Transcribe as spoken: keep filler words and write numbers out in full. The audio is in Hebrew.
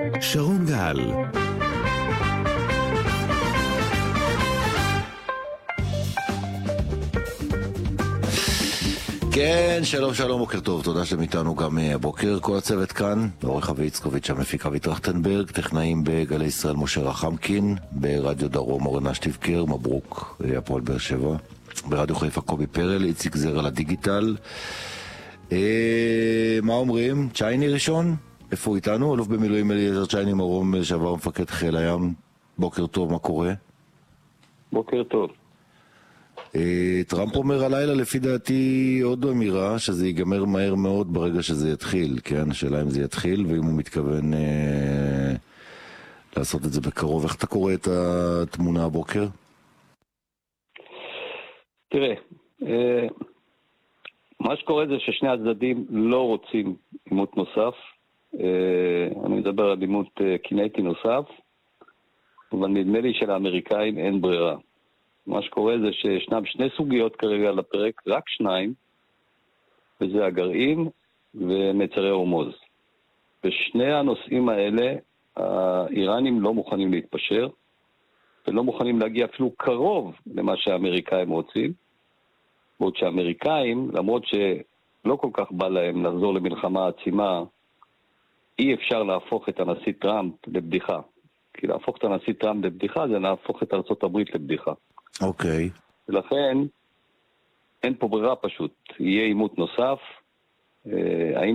שרון גל. כן, שלום שלום, בוקר טוב, תודה שאתם איתנו גם הבוקר. כל הצוות כאן, עורך אבי יצקוביץ', המפיק אבי טרכטנברג, טכנאים בגלי ישראל משה רחמקין, ברדיו דרום אורנה שטיבקר, מברוק הפועל באר שבע, ברדיו חיפה קובי פרל, איציק זר על הדיגיטל. אה, מה אומרים? צ'ייני ראשון? איפה הוא איתנו? אלוף במילואים אליעזר צ'ייני מרום, לשעבר מפקד חיל הים. בוקר טוב, מה קורה? בוקר טוב. טראמפ אומר הלילה לפי דעתי עוד אמירה שזה ייגמר מהר מאוד ברגע שזה יתחיל, כן? השאלה אם זה יתחיל ואם הוא מתכוון אה, לעשות את זה בקרוב. איך אתה קורא את התמונה הבוקר? תראה, אה, מה שקורה זה ששני הצדדים לא רוצים עימות נוסף. אה, אני מדבר על עימות אה, קינטי נוסף, אבל נדמה לי שלאמריקאים אין ברירה. מה שקורה זה שישנם שני סוגיות כרגע על הפרק, רק שניים, וזה הגרעין ומצרי הורמוז. בשני הנושאים האלה, האיראנים לא מוכנים להתפשר, ולא מוכנים להגיע אפילו קרוב למה שהאמריקאים רוצים, בעוד שהאמריקאים, למרות שלא כל כך בא להם לחזור למלחמה עצימה, אי אפשר להפוך את הנשיא טראמפ לבדיחה. כי להפוך את הנשיא טראמפ לבדיחה זה להפוך את ארצות הברית לבדיחה. אוקיי. ולכן אין פה ברירה פשוט, יהיה עימות נוסף. האם